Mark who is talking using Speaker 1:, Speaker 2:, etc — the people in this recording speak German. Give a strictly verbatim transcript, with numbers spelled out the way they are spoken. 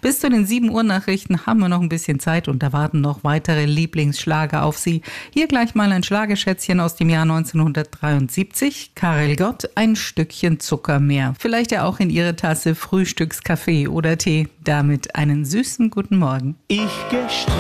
Speaker 1: Bis zu den sieben Uhr Nachrichten haben wir noch ein bisschen Zeit und da warten noch weitere Lieblingsschlager auf Sie. Hier gleich mal ein Schlagerschätzchen aus dem Jahr neunzehnhundertdreiundsiebzig. Karel Gott, ein Stückchen Zucker mehr. Vielleicht ja auch in Ihre Tasse Frühstückskaffee oder Tee. Damit einen süßen guten Morgen.
Speaker 2: Ich